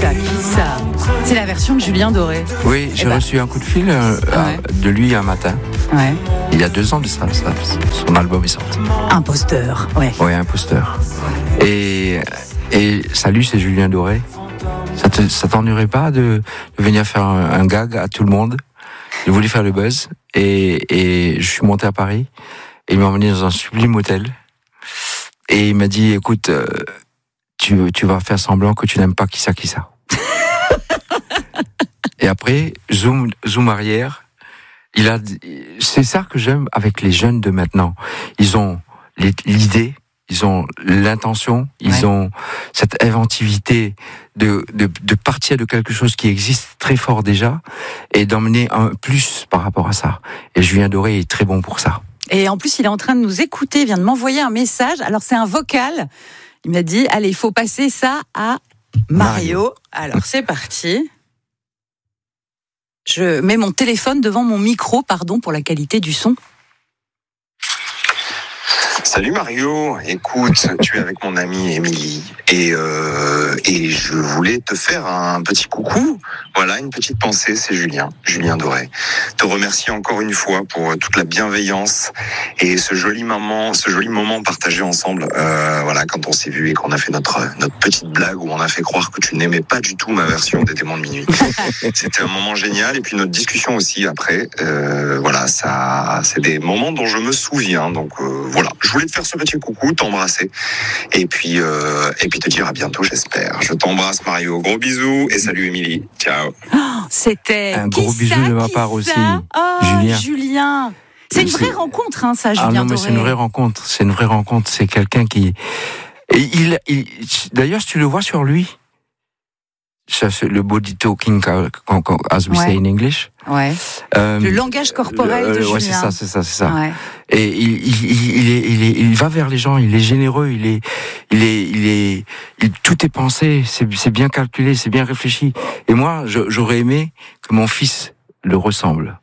ça. C'est la version de Julien Doré. Oui, j'ai reçu un coup de fil de lui un matin. Ouais. Il y a 2 ans de ça, son album est sorti. Imposteur, ouais. Oui, Imposteur. Et salut, c'est Julien Doré. Ça t'ennuierait pas de venir faire un gag à tout le monde? Je voulais faire le buzz et je suis monté à Paris et il m'a emmené dans un sublime hôtel et il m'a dit écoute, tu vas faire semblant que tu n'aimes pas qui ça. Et après, zoom arrière, c'est ça que j'aime avec les jeunes de maintenant. Ils ont l'idée, ils ont l'intention, ils ont cette inventivité de partir de quelque chose qui existe très fort déjà et d'emmener un plus par rapport à ça. Et Julien Doré est très bon pour ça. Et en plus, il est en train de nous écouter, il vient de m'envoyer un message. Alors, c'est un vocal. Il m'a dit, allez, il faut passer ça à Mario. Alors, c'est parti. Je mets mon téléphone devant mon micro, pardon pour la qualité du son. Salut Mario, écoute, tu es avec mon amie Émilie et je voulais te faire un petit coucou. Voilà, une petite pensée, c'est Julien Doré. Te remercier encore une fois pour toute la bienveillance et ce joli moment partagé ensemble. Voilà, quand on s'est vu et qu'on a fait notre petite blague où on a fait croire que tu n'aimais pas du tout ma version des Démons de minuit. C'était un moment génial et puis notre discussion aussi après. Voilà, ça, c'est des moments dont je me souviens. Donc voilà, je voulais te faire ce petit coucou, t'embrasser et puis te dire à bientôt, j'espère. Je t'embrasse Mario, gros bisous et salut Émilie. Ciao. Oh, c'était un gros bisou de ma part aussi. Julien. C'est une vraie rencontre, hein, ça, Julien Doré. Ah non, mais c'est une vraie rencontre. C'est quelqu'un qui. Et d'ailleurs, si tu le vois sur lui, ça, c'est le body talking, as we say in English. Ouais. Le langage corporel de Julien. Ouais, c'est ça. Ouais. Et il va vers les gens, il est généreux, tout est pensé, c'est bien calculé, c'est bien réfléchi. Et moi, j'aurais aimé que mon fils le ressemble.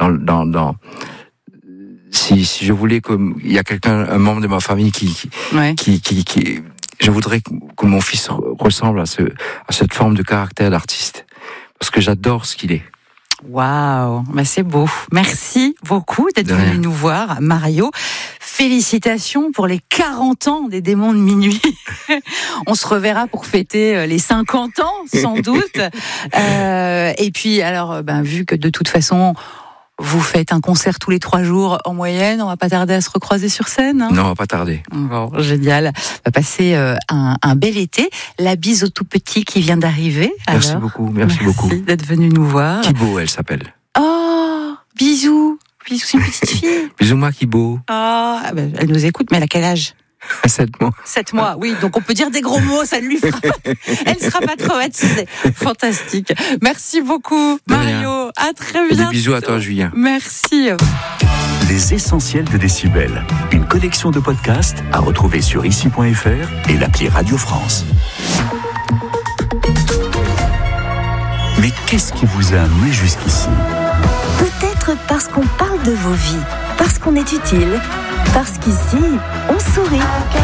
Si je voulais il y a un membre de ma famille qui je voudrais que mon fils ressemble à cette forme de caractère d'artiste. Parce que j'adore ce qu'il est. Waouh, c'est beau. Merci beaucoup d'être venu nous voir, Mario. Félicitations pour les 40 ans des Démons de minuit. On se reverra pour fêter les 50 ans, sans doute. Et puis, alors, vu que de toute façon, vous faites un concert tous les 3 jours en moyenne, on va pas tarder à se recroiser sur scène. Hein ? Non, on va pas tarder. Bon, génial. On va passer un bel été. La bise au tout petit qui vient d'arriver. Merci beaucoup. Merci d'être venu nous voir. Kibo, elle s'appelle. Oh, bisous. Bisous, c'est une petite fille. Bisous, ma Kibo. Oh, elle nous écoute, mais elle a quel âge ? 7 mois. 7 mois, oui, donc on peut dire des gros mots, ça ne lui fera pas. Elle ne sera pas traumatisée. Fantastique. Merci beaucoup, Mario. À très bientôt. Et des bisous à toi, Julien. Merci. Les essentiels de Décibel. Une collection de podcasts à retrouver sur ici.fr et l'appli Radio France. Mais qu'est-ce qui vous a amené jusqu'ici ? Peut-être parce qu'on parle de vos vies, parce qu'on est utile, parce qu'ici, on sourit.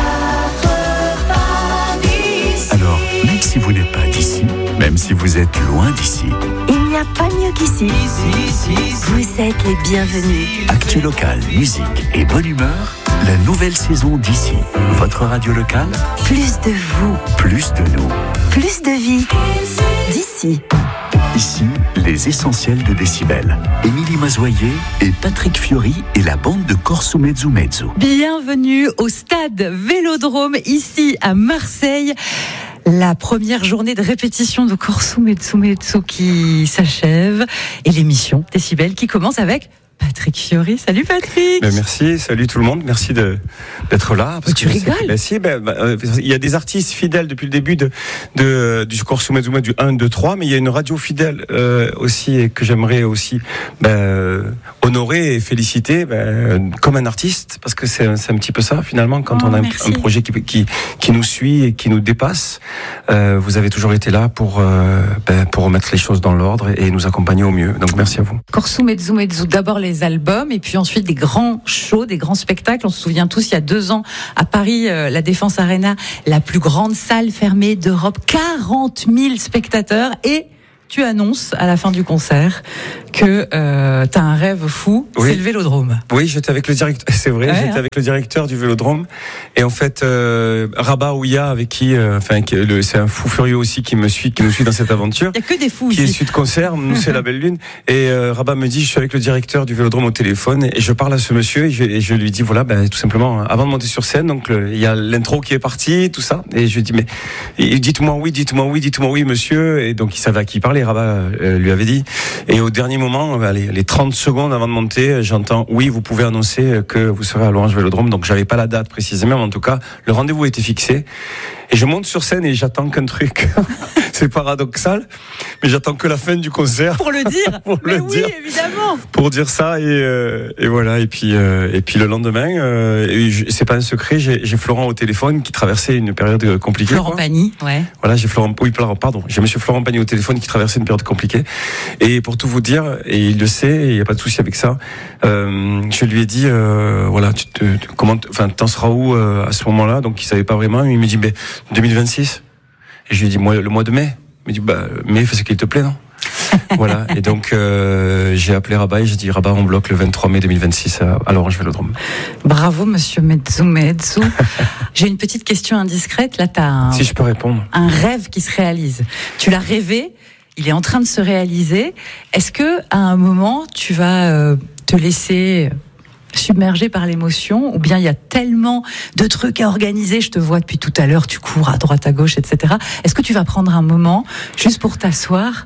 Alors, même si vous n'êtes pas d'ici, même si vous êtes loin d'ici, il n'y a pas mieux qu'ici. Vous êtes les bienvenus. Actu local, musique et bonne humeur, la nouvelle saison d'Ici. Votre radio locale. Plus de vous. Plus de nous. Plus de vie. D'ici. Ici, les essentiels de Décibel. Émilie Mazoyer et Patrick Fiori et la bande de Corso Mezzo Mezzo. Bienvenue au stade Vélodrome, ici à Marseille. La première journée de répétition de Corso Mezzo Mezzo qui s'achève et l'émission Décibel qui commence avec Patrick Fiori. Salut Patrick. Merci, salut tout le monde, merci d'être là. Parce tu rigoles. Il y a des artistes fidèles depuis le début du Corso Mezzo Mezzo du 1, 2, 3, mais il y a une radio fidèle aussi et que j'aimerais aussi honorer et féliciter comme un artiste, parce que c'est un petit peu ça finalement quand on a un projet qui nous suit et qui nous dépasse. Vous avez toujours été là pour remettre les choses dans l'ordre et nous accompagner au mieux. Donc merci à vous. Corso Mezzo Mezzo, d'abord les les albums, et puis ensuite des grands shows, des grands spectacles. On se souvient tous, il y a 2 ans, à Paris, la Défense Arena, la plus grande salle fermée d'Europe, 40 000 spectateurs, et tu annonces à la fin du concert que t'as un rêve fou, c'est le Vélodrome. Oui, j'étais avec le directeur, c'est vrai, j'étais avec le directeur du Vélodrome, et en fait, Rabat Ouya, avec qui, c'est un fou furieux aussi qui nous suit dans cette aventure. Il y a que des fous qui ici. est suite concert, nous c'est la belle lune, et Rabat me dit, je suis avec le directeur du Vélodrome au téléphone, et je parle à ce monsieur, et je lui dis, voilà, tout simplement, avant de monter sur scène, donc il y a l'intro qui est parti, tout ça, et je lui dis, mais dites-moi oui, monsieur, et donc il savait à qui il parlait. Rabat lui avait dit, et au dernier moment, les 30 secondes avant de monter, j'entends oui, vous pouvez annoncer que vous serez à l'Orange Vélodrome. Donc j'avais pas la date précisément, mais en tout cas le rendez-vous était fixé, et je monte sur scène et j'attends qu'un truc. C'est paradoxal, mais j'attends que la fin du concert pour le dire. Mais oui, évidemment, pour dire ça, et voilà, et puis le lendemain, c'est pas un secret, j'ai Florent au téléphone qui traversait une période compliquée. Florent Pagny, ouais. Voilà, j'ai monsieur Florent Pagny au téléphone qui traversait une période compliquée, et pour tout vous dire, et il le sait, il y a pas de souci avec ça, je lui ai dit, voilà, t'en seras où à ce moment-là? Donc il savait pas vraiment, il me dit, 2026. Et je lui ai dit, le mois de mai. Il me dit, mai, fais ce qu'il te plaît, non? Voilà. Et donc, j'ai appelé Rabat et j'ai dit, Rabat, on bloque le 23 mai 2026 à l'Orange Vélodrome. Bravo, monsieur Medzou. J'ai une petite question indiscrète. Là, t'as si je peux répondre. Un rêve qui se réalise. Tu l'as rêvé, il est en train de se réaliser. Est-ce que, à un moment, tu vas te laisser submergé par l'émotion, ou bien il y a tellement de trucs à organiser, je te vois depuis tout à l'heure, tu cours à droite, à gauche, etc. Est-ce que tu vas prendre un moment juste pour t'asseoir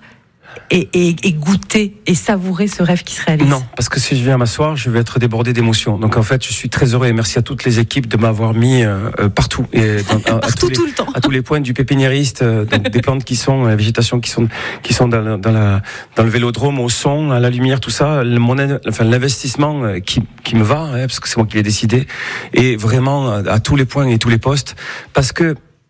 et goûter et savourer ce rêve qui se réalise? Non, parce que si je viens m'asseoir, je vais être débordé d'émotions. Donc en fait, je suis très heureux et merci à toutes les équipes de m'avoir mis partout, et partout tout le temps, à tous les points du pépiniériste, des plantes qui sont, la végétation qui sont dans le Vélodrome, au son, à la lumière, tout ça. L'investissement qui me va, parce que c'est moi qui l'ai décidé, et vraiment à tous les points et tous les postes, parce que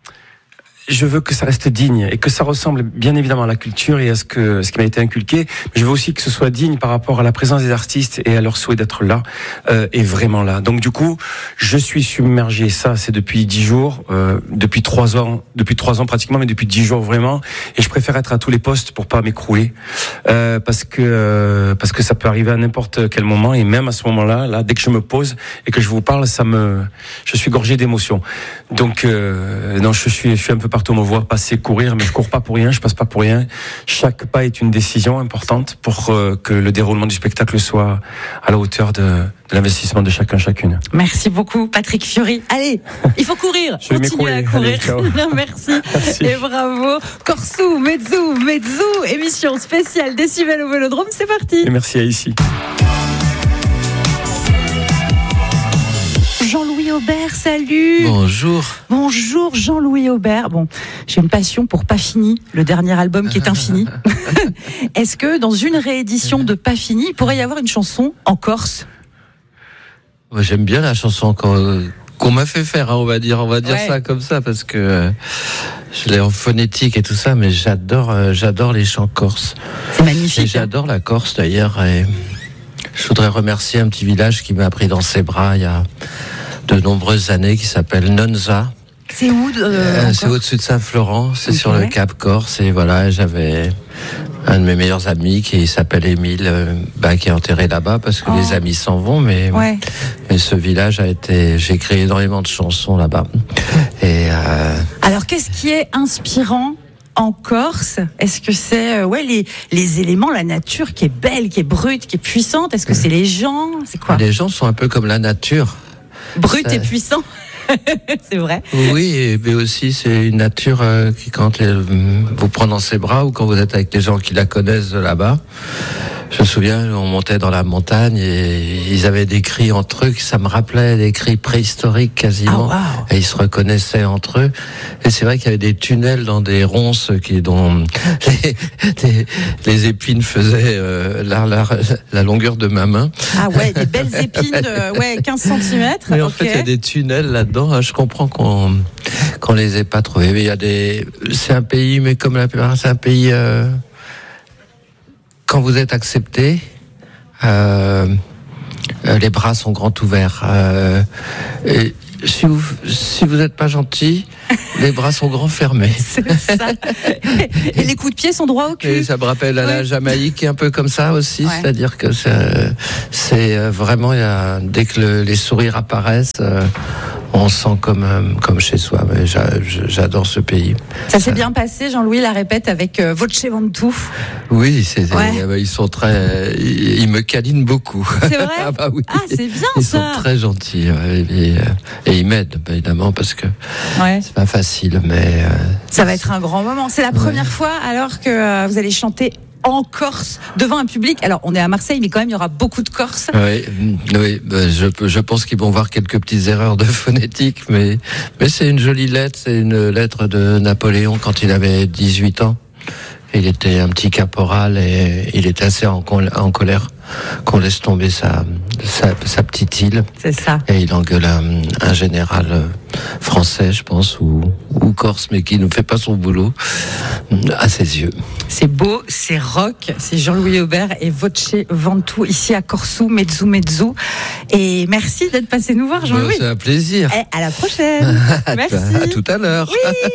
je veux que ça reste digne et que ça ressemble bien évidemment à la culture et à ce qui m'a été inculqué. Mais je veux aussi que ce soit digne par rapport à la présence des artistes et à leur souhait d'être là, et vraiment là. Donc du coup, je suis submergé. Ça, c'est depuis 10 jours, depuis 3 ans pratiquement, mais depuis 10 jours vraiment. Et je préfère être à tous les postes pour pas m'écrouler, parce que ça peut arriver à n'importe quel moment, et même à ce moment-là, dès que je me pose et que je vous parle, je suis gorgé d'émotions. Donc non, je suis un peu partout, on me voit passer, courir, mais je cours pas pour rien, je passe pas pour rien. Chaque pas est une décision importante pour que le déroulement du spectacle soit à la hauteur de l'investissement de chacune. Merci beaucoup, Patrick Fiori. Allez, il faut courir. Continuez à courir. Allez, merci. Et bravo. Corsou, Medzou, émission spéciale Décibel au Vélodrome, c'est parti. Et merci à ici. Jean-Louis Aubert, salut. Bonjour Jean-Louis Aubert. Bon, j'ai une passion pour Pas Fini, le dernier album qui est infini. Est-ce que dans une réédition de Pas Fini, il pourrait y avoir une chanson en Corse? Moi, j'aime bien la chanson qu'on m'a fait faire, on va dire ça comme ça, parce que je l'ai en phonétique et tout ça, mais j'adore les chants corses. C'est magnifique. Et j'adore la Corse d'ailleurs. Et je voudrais remercier un petit village qui m'a pris dans ses bras il y a de nombreuses années, qui s'appelle Nonza. C'est où c'est au-dessus de Saint-Florent, c'est sur le Cap Corse, et voilà, j'avais un de mes meilleurs amis qui s'appelle Émile, qui est enterré là-bas, parce que les amis s'en vont, mais ce village j'ai créé énormément de chansons là-bas. Et alors, qu'est-ce qui est inspirant en Corse? Est-ce que c'est les éléments, la nature qui est belle, qui est brute, qui est puissante? Est-ce que c'est les gens? C'est quoi? Les gens sont un peu comme la nature. Brut et puissant. C'est vrai. Oui, mais aussi c'est une nature qui, quand elle vous prend dans ses bras, ou quand vous êtes avec les gens qui la connaissent de là-bas. Je me souviens, on montait dans la montagne et ils avaient des cris entre eux, ça me rappelait des cris préhistoriques quasiment. Et ils se reconnaissaient entre eux. Et c'est vrai qu'il y avait des tunnels dans des ronces dont les épines faisaient la longueur de ma main. Ah ouais, des belles épines de 15 cm. Mais en fait, il y a des tunnels là-dedans. Je comprends qu'on les ait pas trouvés. Mais c'est un pays, mais comme la plupart, c'est un pays. Quand vous êtes accepté, les bras sont grands ouverts. Et si vous n'êtes pas gentil, les bras sont grands fermés. C'est ça. Et les coups de pied sont droits au cul. Et ça me rappelle à la Jamaïque, un peu comme ça aussi. Ouais. C'est-à-dire que c'est vraiment, dès que les sourires apparaissent, on sent comme chez soi. Mais j'adore ce pays. Ça s'est bien passé, Jean-Louis la répète avec Voce Ventoux. Oui, Ouais. ils sont ils me câlinent beaucoup. C'est vrai? Ah bah oui. Ah, c'est bien Ils ça. sont très gentils, ouais, et ils m'aident évidemment parce que Ouais. c'est pas facile, mais Ça va être un grand moment. C'est la première fois alors que vous allez chanter en Corse devant un public. Alors on est à Marseille, mais quand même il y aura beaucoup de Corses. oui, je pense qu'ils vont voir quelques petites erreurs de phonétique, mais c'est une jolie lettre. C'est une lettre de Napoléon quand il avait 18 ans. Il était un petit caporal et il était assez en colère qu'on laisse tomber sa petite île. C'est ça. Et il engueule un général français, je pense, ou corse, mais qui ne fait pas son boulot à ses yeux. C'est beau, c'est rock, c'est Jean-Louis Aubert et Voce Ventoux ici à Corsou, Mezzu. Et merci d'être passé nous voir, Jean-Louis. C'est un plaisir. Et à la prochaine. Merci. À tout à l'heure. Oui.